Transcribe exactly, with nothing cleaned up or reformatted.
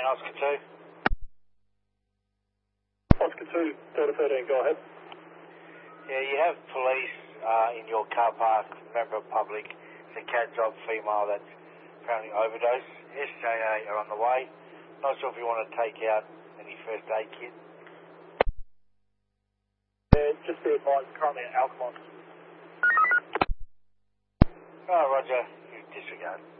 Oscar two. Oscar two, Delta thirteen, go ahead. Yeah, you have police uh, in your car park, member of public, the cat dog female that's apparently overdosed. S J A are on the way. Not sure if you want to take out any first aid kit. Yeah, just be advised, currently at Alcmont. Oh, Roger, you disregard.